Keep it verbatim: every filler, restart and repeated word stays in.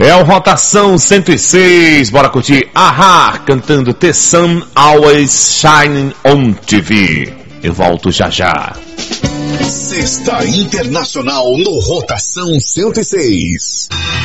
É o Rotação cento e seis, bora curtir Ahá cantando The Sun Always Shining on T V. Eu volto já já. Sexta Internacional no Rotação cento e seis.